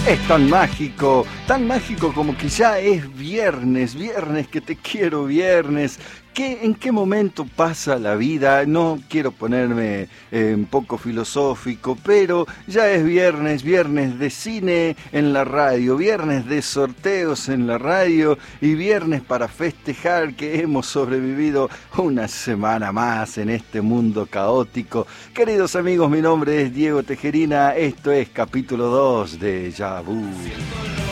Es tan mágico como que ya es viernes, viernes que te quiero, viernes. ¿En qué momento pasa la vida? No quiero ponerme un poco filosófico, pero ya es viernes, viernes de cine en la radio, viernes de sorteos en la radio y viernes para festejar que hemos sobrevivido una semana más en este mundo caótico. Queridos amigos, mi nombre es Diego Tejerina, esto es capítulo 2 de Ya Vu.